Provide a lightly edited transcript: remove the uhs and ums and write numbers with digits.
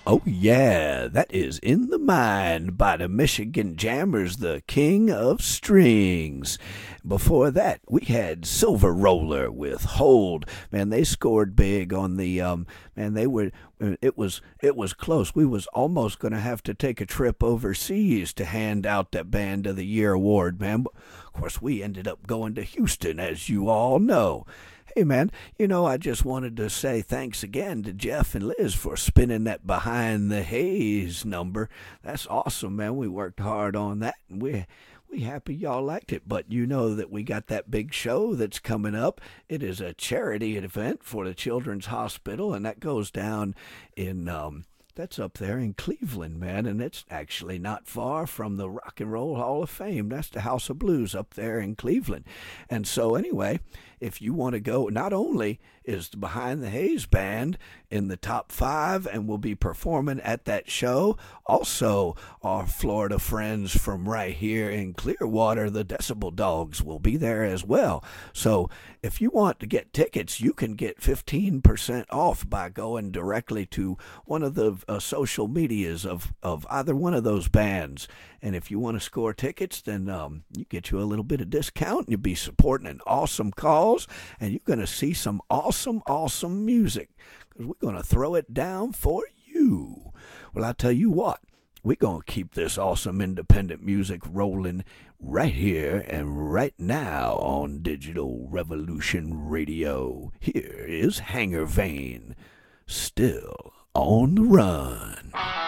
Oh, yeah, that is In the Mind by the Michigan Jammers, the King of Strings. Before that, we had Silver Roller with Hold. Man, they scored big on the man, it was close. We was almost going to have to take a trip overseas to hand out that Band of the Year award, man. But of course, we ended up going to Houston, as you all know. Hey man, I just wanted to say thanks again to Jeff and Liz for spinning that Behind the Haze number. That's awesome, man. We worked hard on that, and we happy y'all liked it. But you know that we got that big show that's coming up. It is a charity event for the Children's Hospital, and that goes down in that's up there in Cleveland, man, and it's actually not far from the Rock and Roll Hall of Fame. That's the House of Blues up there in Cleveland. And so anyway, if you want to go, not only is the Behind the Haze band in the top 5 and will be performing at that show, also our Florida friends from right here in Clearwater, the Decibel Dogs, will be there as well. So if you want to get tickets, you can get 15% off by going directly to one of the social medias of either one of those bands. And if you want to score tickets, then you get you a little bit of discount, and you'll be supporting an awesome cause, and you're going to see some awesome music, because we're going to throw it down for you. Well, I tell you what, we're going to keep this awesome independent music rolling right here and right now on Digital Revolution Radio. Here is Hanger Vein, Still on the Run.